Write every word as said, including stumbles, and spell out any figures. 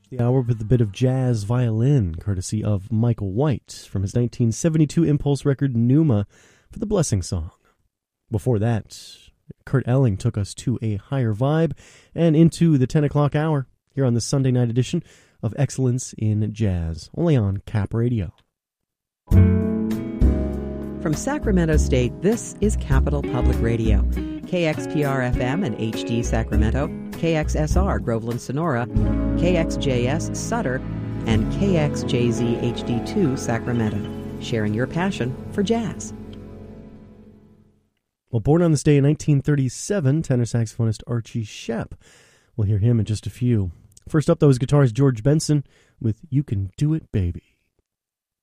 The hour with a bit of jazz violin, courtesy of Michael White, from his nineteen seventy-two Impulse record Numa for the Blessing Song. Before that, Kurt Elling took us to a higher vibe and into the ten o'clock hour here on the Sunday night edition of Excellence in Jazz, only on Cap Radio. From Sacramento State, this is Capital Public Radio. K X P R F M and H D Sacramento, K X S R Groveland Sonora, K X J S Sutter, and K X J Z H D two Sacramento, sharing your passion for jazz. Well, born on this day in nineteen thirty-seven, tenor saxophonist Archie Shepp. We'll hear him in just a few. First up, though, is guitarist George Benson with You Can Do It, Baby.